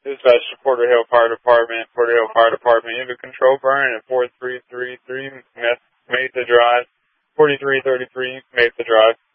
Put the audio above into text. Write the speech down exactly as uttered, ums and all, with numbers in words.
Dispatch to Porter Hill Fire Department. Porter Hill Fire Department. You have a control burn at four three three three Mesa Drive. forty-three thirty-three Mesa Drive.